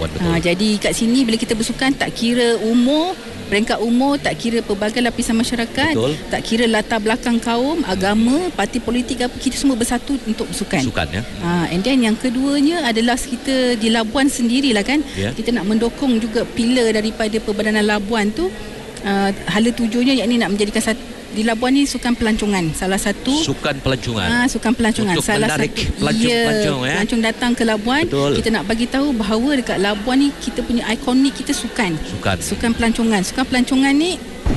Labuan, betul. Jadi kat sini bila kita bersukan tak kira umur, peringkat umur, tak kira pelbagai lapisan masyarakat, betul. Tak kira latar belakang kaum, agama, parti politik apa, kita semua bersatu untuk bersukan. Sukan, ya. And then yang keduanya adalah kita di Labuan sendirilah kan. Kita nak mendokong juga pilar daripada Perbadanan Labuan tu. Hala tujuannya yakni nak menjadikan di Labuan ni sukan pelancongan. Salah satu sukan pelancongan. Sukan pelancongan. Untuk salah menarik satu pelancong, pelancong datang ke Labuan. Betul. Kita nak bagi tahu bahawa dekat Labuan ni kita punya ikonik kita sukan pelancongan. Sukan pelancongan ni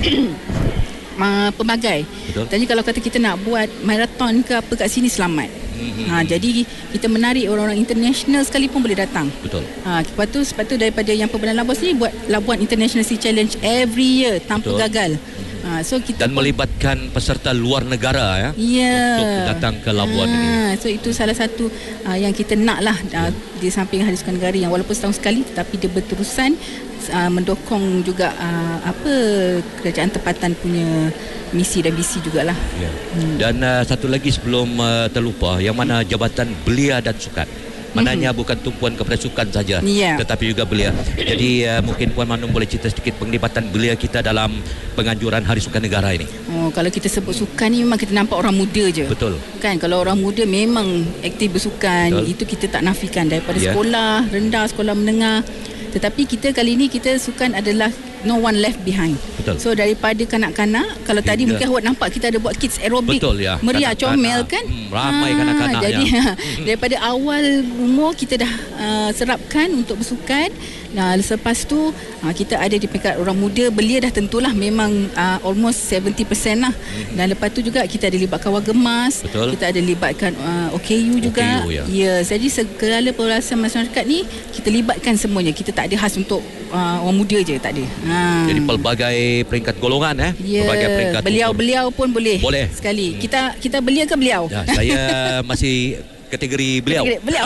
pelbagai. Jadi kalau kata kita nak buat maraton ke apa kat sini, selamat. Jadi kita menarik orang-orang international sekalipun boleh datang. Betul. Lepas tu daripada yang Perbadanan Labuan sini buat Labuan International Sea Challenge every year tanpa gagal. So kita dan melibatkan peserta luar negara untuk datang ke Labuan ini. So itu salah satu yang kita nak lah di samping Hari Sukan Negara yang walaupun setahun sekali tetapi dia berterusan mendokong juga kerajaan tempatan punya misi dan visi jugalah. Dan satu lagi sebelum terlupa, yang mana Jabatan Belia dan Sukan. Maknanya bukan tumpuan kepada sukan saja, tetapi juga belia. Jadi mungkin Puan Manum boleh cerita sedikit penglibatan belia kita dalam penganjuran Hari Sukan Negara ini. Kalau kita sebut sukan ni memang kita nampak orang muda je. Betul. Kan kalau orang muda memang aktif bersukan, itu kita tak nafikan daripada sekolah rendah, sekolah menengah. Tetapi kita kali ni kita sukan adalah no one left behind. Betul. So daripada kanak-kanak, kalau tadi mungkin awak nampak kita ada buat kids aerobic. Betul, ya. Meriah comel kan. Ramai kanak-kanaknya. Jadi daripada awal umur kita dah serapkan untuk bersukan. Selepas tu kita ada di peringkat orang muda. Belia dah tentulah memang almost 70% lah. Dan lepas tu juga kita ada libatkan Warga Emas. Betul. Kita ada libatkan OKU juga. Jadi segala perwalasan masyarakat ni kita libatkan semuanya. Kita tak ada khas untuk orang muda je, tak ada. Jadi pelbagai peringkat golongan pelbagai peringkat beliau pun boleh sekali. Kita belia ke beliau? Saya masih kategori beliau.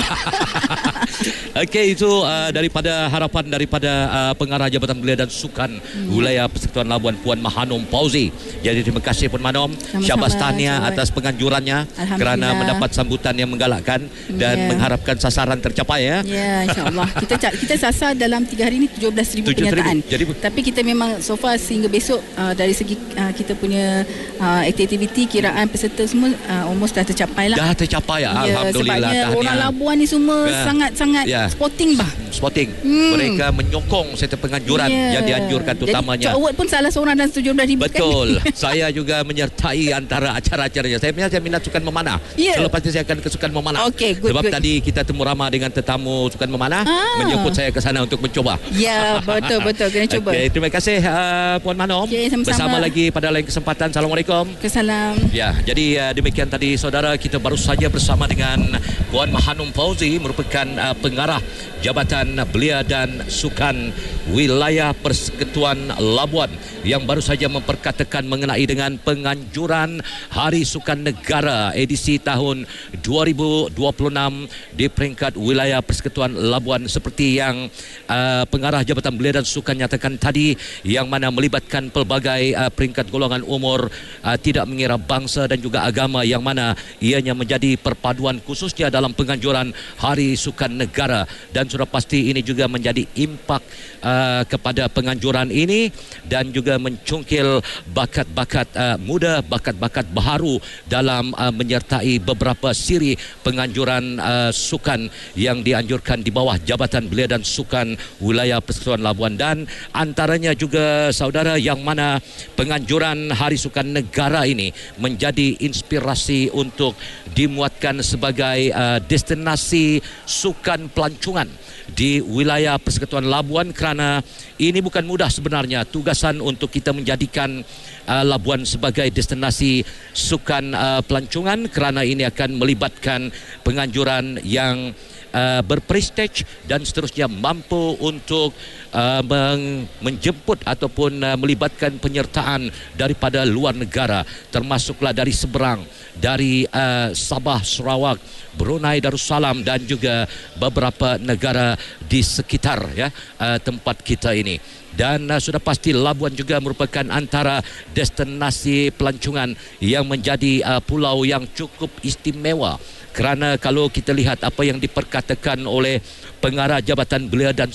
Okey, itu daripada harapan daripada Pengarah Jabatan Belia dan Sukan Wilayah Persekutuan Labuan, Puan Mahanum Fauzi. Jadi terima kasih Puan Mahanum. Syabas tahniah atas penganjurannya kerana mendapat sambutan yang menggalakkan dan mengharapkan sasaran tercapai ya. Ya, insya-Allah. Kita sasar dalam 3 hari ni 17,000 penyertaan. Tapi kita memang so far sehingga besok dari segi kita punya aktiviti kiraan peserta semua almost dah tercapai lah. Dah tercapai ya. Alhamdulillah. Sebabnya orang Labuan ni semua sangat-sangat sporting bah. Sporting. Mereka menyokong serta penganjuran yang dianjurkan terutamanya. Jadi Cok Award pun salah seorang dan 17,000 betul. Saya juga menyertai antara acara-acaranya. Saya minat sukan memanah. Selepas ini saya akan ke sukan memanah. Sebab tadi kita temu ramah dengan tetamu sukan memanah, menjemput saya ke sana untuk mencoba. Ya, betul kena cuba. Terima kasih Puan Mahanum. Bersama lagi pada lain kesempatan. Assalamualaikum. Kesalam. Ya, jadi demikian tadi saudara, kita baru saja bersama dengan Puan Mahanum Fauzi, merupakan Pengarah Jabatan Belia dan Sukan Wilayah Persekutuan Labuan, yang baru saja memperkatakan mengenai dengan penganjuran Hari Sukan Negara edisi tahun 2026 di peringkat Wilayah Persekutuan Labuan, seperti yang Pengarah Jabatan Belia dan Sukan nyatakan tadi, yang mana melibatkan pelbagai peringkat golongan umur, tidak mengira bangsa dan juga agama, yang mana ianya menjadi perpaduan khususnya dalam penganjuran Hari Sukan Negara. Dan sudah pasti ini juga menjadi impak kepada penganjuran ini dan juga mencungkil bakat-bakat muda, bakat-bakat baharu dalam menyertai beberapa siri penganjuran sukan yang dianjurkan di bawah Jabatan Belia dan Sukan Wilayah Persekutuan Labuan. Dan antaranya juga saudara, yang mana penganjuran Hari Sukan Negara ini menjadi inspirasi untuk dimuatkan sebagai destinasi sukan pelancongan di wilayah Persekutuan Labuan, kerana ini bukan mudah sebenarnya tugasan untuk kita menjadikan Labuan sebagai destinasi sukan pelancongan, kerana ini akan melibatkan penganjuran yang berprestij dan seterusnya mampu untuk menjemput ataupun melibatkan penyertaan daripada luar negara, termasuklah dari seberang, dari Sabah, Sarawak, Brunei Darussalam dan juga beberapa negara di sekitar tempat kita ini. Dan sudah pasti Labuan juga merupakan antara destinasi pelancongan yang menjadi pulau yang cukup istimewa, kerana kalau kita lihat apa yang diperkatakan oleh Pengarah Jabatan Belia dan